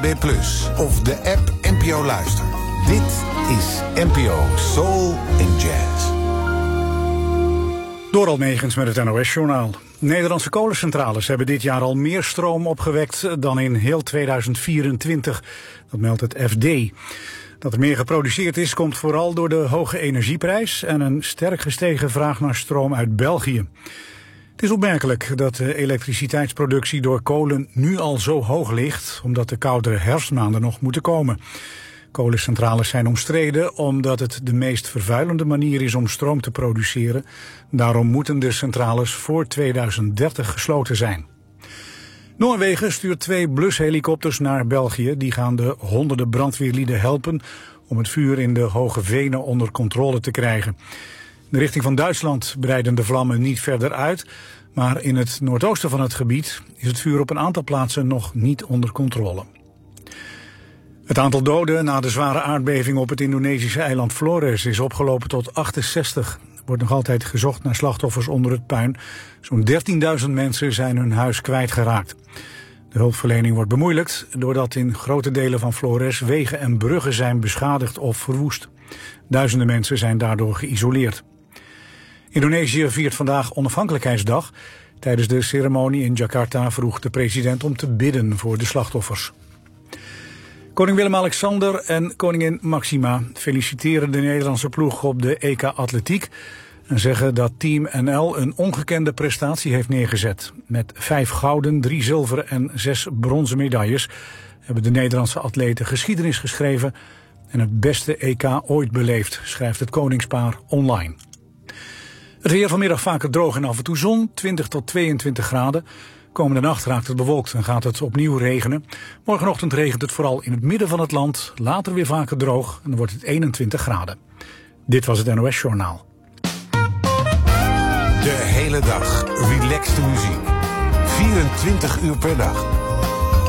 B+ of de app NPO Luister. Dit is NPO Soul and Jazz. Doral Megens met het NOS-journaal. Nederlandse kolencentrales hebben dit jaar al meer stroom opgewekt dan in heel 2024. Dat meldt het FD. Dat er meer geproduceerd is, komt vooral door de hoge energieprijs en een sterk gestegen vraag naar stroom uit België. Het is opmerkelijk dat de elektriciteitsproductie door kolen nu al zo hoog ligt, omdat de koudere herfstmaanden nog moeten komen. Kolencentrales zijn omstreden omdat het de meest vervuilende manier is om stroom te produceren. Daarom moeten de centrales voor 2030 gesloten zijn. Noorwegen stuurt 2 blushelikopters naar België. Die gaan de honderden brandweerlieden helpen om het vuur in de Hoge Venen onder controle te krijgen. In de richting van Duitsland breiden de vlammen niet verder uit, maar in het noordoosten van het gebied is het vuur op een aantal plaatsen nog niet onder controle. Het aantal doden na de zware aardbeving op het Indonesische eiland Flores is opgelopen tot 68. Er wordt nog altijd gezocht naar slachtoffers onder het puin. Zo'n 13.000 mensen zijn hun huis kwijtgeraakt. De hulpverlening wordt bemoeilijkt doordat in grote delen van Flores wegen en bruggen zijn beschadigd of verwoest. Duizenden mensen zijn daardoor geïsoleerd. Indonesië viert vandaag onafhankelijkheidsdag. Tijdens de ceremonie in Jakarta vroeg de president om te bidden voor de slachtoffers. Koning Willem-Alexander en koningin Maxima feliciteren de Nederlandse ploeg op de EK Atletiek en zeggen dat Team NL een ongekende prestatie heeft neergezet. Met 5 gouden, 3 zilveren en 6 bronzen medailles hebben de Nederlandse atleten geschiedenis geschreven en het beste EK ooit beleefd, schrijft het koningspaar online. Het weer vanmiddag vaker droog en af en toe zon, 20 tot 22 graden. Komende nacht raakt het bewolkt en gaat het opnieuw regenen. Morgenochtend regent het vooral in het midden van het land. Later weer vaker droog en dan wordt het 21 graden. Dit was het NOS Journaal. De hele dag relaxte muziek. 24 uur per dag.